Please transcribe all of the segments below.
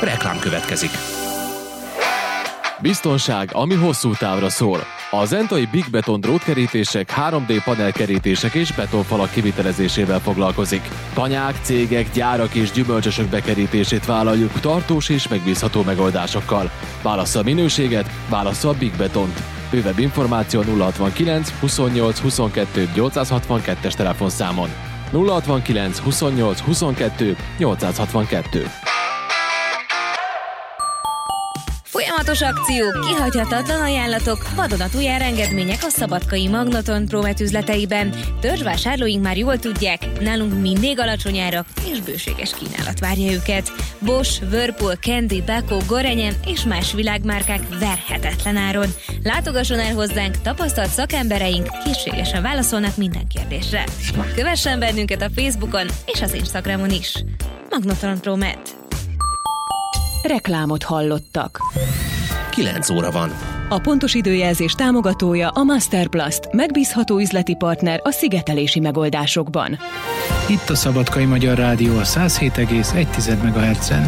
Reklám következik. Biztonság, ami hosszú távra szól. A Zentai Big Beton drótkerítések, 3D panelkerítések és betonfalak kivitelezésével foglalkozik. Tanyák, cégek, gyárak és gyümölcsösök bekerítését vállaljuk tartós és megbízható megoldásokkal. Válassza a minőséget, válassza a Big Betont. Bővebb információ 069 28 22 862-es telefonszámon. 069 28 22 862. Folyamatos akciók, kihagyhatatlan ajánlatok, vadonatúj engedmények a Szabadkai Magnoton Promet üzleteiben. Törzsvásárlóink már jól tudják, nálunk mindig alacsony árak és bőséges kínálat várja őket. Bosch, Whirlpool, Candy, Beko, Gorenje és más világmárkák verhetetlen áron. Látogasson el hozzánk, tapasztalt szakembereink készségesen válaszolnak minden kérdésre. Kövessen bennünket a Facebookon és az Instagramon is. Magnoton Promet. Reklámot hallottak. 9 óra van. A pontos időjelzés támogatója a Masterplast, megbízható üzleti partner a szigetelési megoldásokban. Itt a Szabadkai Magyar Rádió a 107,1 MHz-en.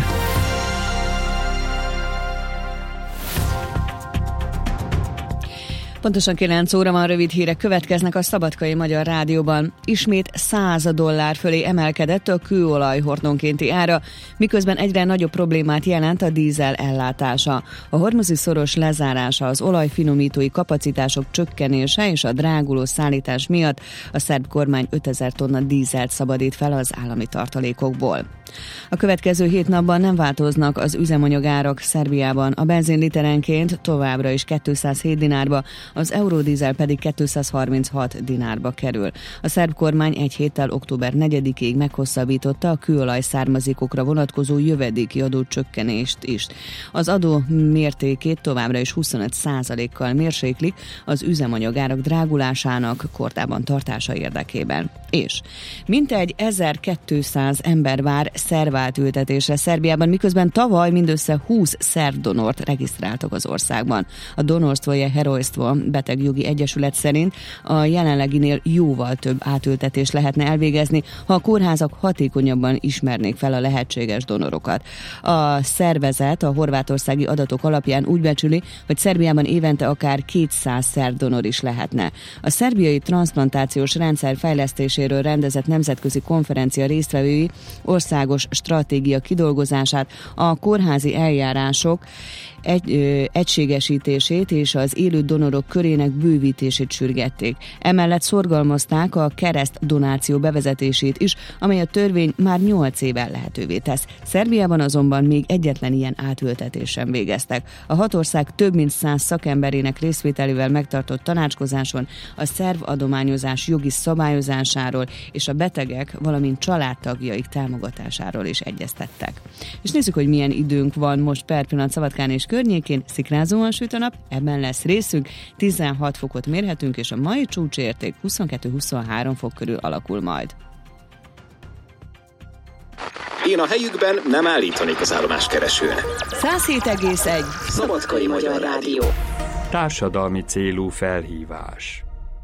Pontosan 9 óra van, rövid hírek következnek a Szabadkai Magyar Rádióban. Ismét $100 fölé emelkedett a kőolaj hordonkénti ára, miközben egyre nagyobb problémát jelent a dízel ellátása. A hormuzi szoros lezárása, az olajfinomítói kapacitások csökkenése és a dráguló szállítás miatt a szerb kormány 5000 tonna dízelt szabadít fel az állami tartalékokból. A következő 7 napban nem változnak az üzemanyagárak Szerbiában. A benzin literenként továbbra is 207 dinárba, az eurodízel pedig 236 dinárba kerül. A szerb kormány egy héttel október 4-ig meghosszabbította a kőolaj származékokra vonatkozó jövedéki adó csökkenést is. Az adó mértékét továbbra is 25%-kal mérséklik az üzemanyagárak drágulásának kordában tartása érdekében. És mintegy 1200 ember vár szervátültetésre Szerbiában, miközben tavaly mindössze 20 szervdonort regisztráltak az országban. A Donorstvo Herojstvo betegjogi egyesület szerint a jelenleginél jóval több átültetést lehetne elvégezni, ha a kórházak hatékonyabban ismernék fel a lehetséges donorokat. A szervezet a horvátországi adatok alapján úgy becsüli, hogy Szerbiában évente akár 200 szervdonor is lehetne. A szerbiai transzplantációs rendszer fejlesztéséről rendezett nemzetközi konferencia résztvevői országos stratégia kidolgozását, a kórházi eljárások egységesítését és az élő donorok körének bővítését sürgették. Emellett szorgalmazták a keresztdonáció bevezetését is, amely a törvény már 8 éve lehetővé tesz. Szerbiában azonban még egyetlen ilyen átültetés sem végeztek. A 6 ország több mint 100 szakemberének részvételével megtartott tanácskozáson a szervadományozás jogi szabályozásáról és a betegek, valamint családtagjaik támogatásáról is egyeztettek. És nézzük, hogy milyen időnk van most per pillanat Szabadkán és környékén. Szikrázóan süt a nap, ebben lesz részünk, 16 fokot mérhetünk, és a mai csúcsérték 22-23 fok körül alakul majd. Én a helyükben nem állítanék az állomáskeresőnek. 107,1 Szabadkai Magyar Rádió. Társadalmi célú felhívás.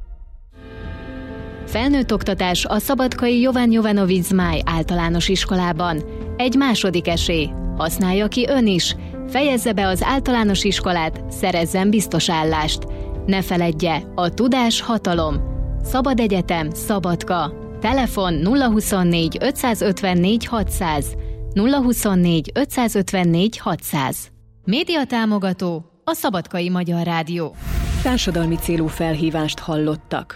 Felnőtt oktatás a Szabadkai Jovan Jovanovic Zmáj általános iskolában. Egy második esély. Használja ki ön is. Fejezze be az általános iskolát, szerezzen biztos állást. Ne feledje, a tudás hatalom. Szabad Egyetem, Szabadka. Telefon 024 554 600. 024 554 600. Média támogató a Szabadkai Magyar Rádió. Társadalmi célú felhívást hallottak.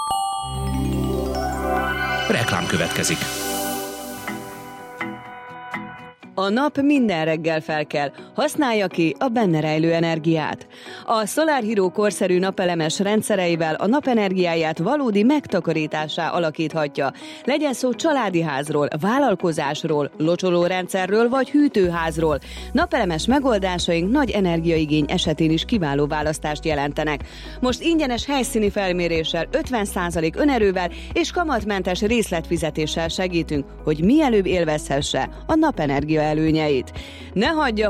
Reklám következik. A nap minden reggel felkel, használja ki a benne rejlő energiát. A Solar Hero korszerű napelemes rendszereivel a napenergiáját valódi megtakarítássá alakíthatja. Legyen szó családi házról, vállalkozásról, locsolórendszerről vagy hűtőházról. Napelemes megoldásaink nagy energiaigény esetén is kiváló választást jelentenek. Most ingyenes helyszíni felméréssel, 50% önerővel és kamatmentes részletfizetéssel segítünk, hogy mielőbb élvezhesse a napenergia előnyeit. Ne hagyja,